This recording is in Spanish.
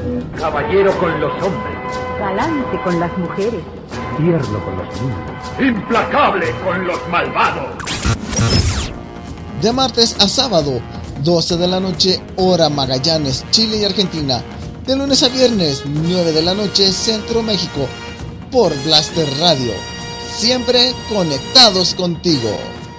Caballero con los hombres. Galante con las mujeres. Tierno con los niños. Implacable con los malvados. De martes a sábado, 12 de la noche, hora Magallanes, Chile y Argentina. De lunes a viernes, 9 de la noche, Centro México. Por Blaster Radio. Siempre conectados contigo.